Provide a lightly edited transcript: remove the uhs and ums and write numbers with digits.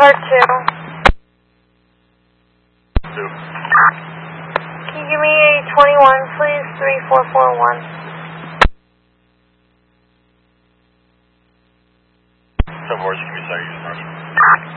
car 2. Two. Can you give me a 21, please? 3441. 10-4, give me a second,